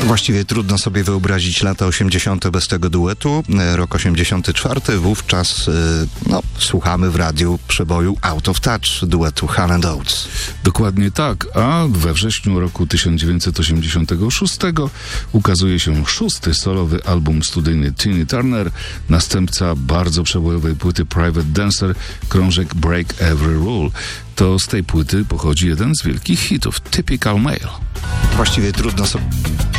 Właściwie trudno sobie wyobrazić lata 80. bez tego duetu. Rok 84, wówczas słuchamy w radiu przeboju Out of Touch duetu Hall & Oates. Dokładnie tak, a we wrześniu roku 1986 ukazuje się 6. solowy album studyjny Tina Turner, następca bardzo przebojowej płyty Private Dancer, krążek Break Every Rule. To z tej płyty pochodzi jeden z wielkich hitów, Typical Male. Właściwie trudno sobie